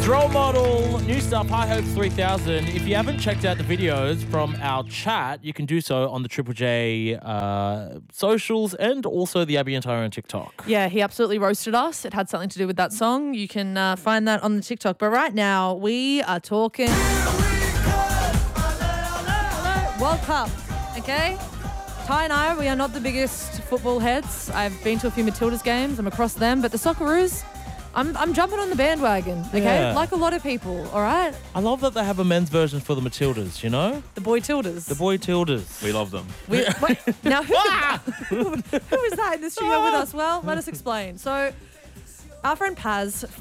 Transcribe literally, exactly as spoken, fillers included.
Role Model, new stuff, High Hopes three thousand. If you haven't checked out the videos from our chat, you can do so on the Triple J uh, socials and also the Abby and Tyrone TikTok. Yeah, he absolutely roasted us. It had something to do with that song. You can uh, find that on the TikTok. But right now, we are talking World Cup, okay? Ty and I, we are not the biggest football heads. I've been to a few Matildas games. I'm across them. But the Socceroos, I'm I'm jumping on the bandwagon, okay? Yeah. Like a lot of people, all right? I love that they have a men's version for the Matildas, you know? The boy Tildas. The boy Tildas. We love them. We, wait, now, who, who is that in the studio with us? Well, let us explain. So, our friend Paz